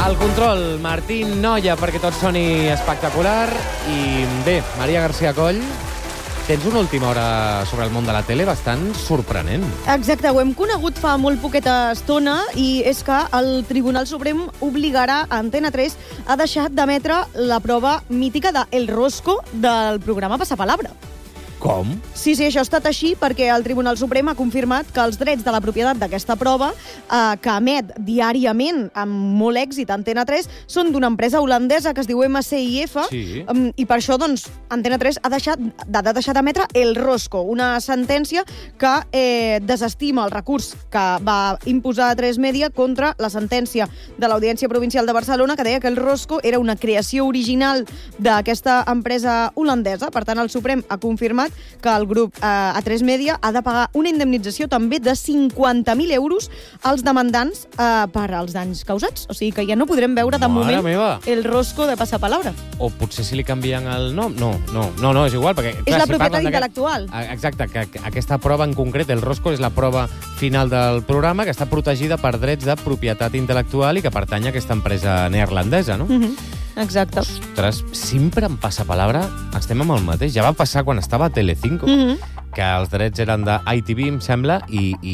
Al control, Martín Noia, perquè tot soni espectacular. I bé, Maria García Coll, tens una última hora sobre el món de la tele bastant sorprenent. Exacte, ho hem conegut fa molt poqueta estona i és que el Tribunal Suprem obligarà a Antena 3 a deixar d'emetre la prova mítica de El Rosco del programa Passapalabra. Com? Sí, això ha estat així perquè el Tribunal Suprem ha confirmat que els drets de la propietat d'aquesta prova, que emet diàriament amb molt èxit Antena 3, són d'una empresa holandesa que es diu MCIF, Sí. I per això doncs, Antena 3 ha de deixar d'emetre El Rosco, una sentència que desestima el recurs que va imposar a 3 Media contra la sentència de l'Audiència Provincial de Barcelona que deia que El Rosco era una creació original d'aquesta empresa holandesa. Per tant, el Suprem ha confirmat que el grup A3 Media ha de pagar una indemnització també de 50.000 euros als demandants per als danys causats. O sigui que ja no podrem veure de Mare moment meva. El Rosco de Passapalabra. O potser si li canvien el nom? No, és igual. Perquè, És la propietat intel·lectual. Exacte, que aquesta prova en concret, el Rosco, és la prova final del programa, que està protegida per drets de propietat intel·lectual i que pertany a aquesta empresa neerlandesa, no? Exacte. Ostres, sempre en Passapalabra estem amb el mateix. Ja va passar quan estava a Telecinco, que els drets eren de ITV, em sembla,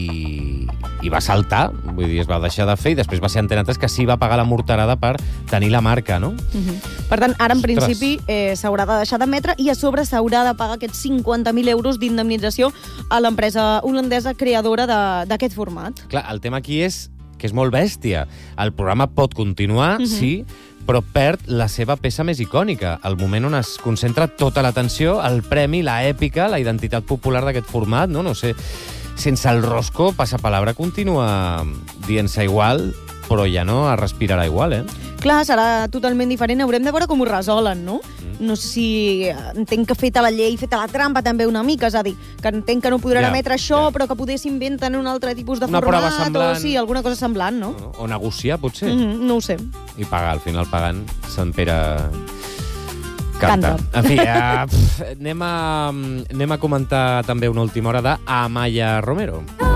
i va saltar, vull dir, es va deixar de fer, i després va ser Antena 3 que sí va pagar la morterada per tenir la marca, no? Per tant, ara en principi s'haurà de deixar d'emetre i a sobre s'haurà de pagar aquests 50.000 euros d'indemnització a l'empresa holandesa creadora d'aquest format. Clar, el tema aquí és que és molt bèstia. El programa pot continuar, sí, però perd la seva peça més icònica, el moment on es concentra tota l'atenció, el premi, la èpica, la identitat popular d'aquest format, no sé. Sense el Rosco, Passapalabra continua dient-se igual, però ja no es respirarà igual, Clar, serà totalment diferent. Haurem de veure com ho resolen, no? No sé si entenc que feta la llei, feta la trampa també una mica, és a dir, que entenc que no podran emetre això, però que poder s'inventen un altre tipus de una format, prova semblant, o sí, alguna cosa semblant, no? O negociar, potser. No ho sé. I pagar, al final pagant Sant Pere canta. En fi, anem a comentar també una última hora d'Amaya Romero.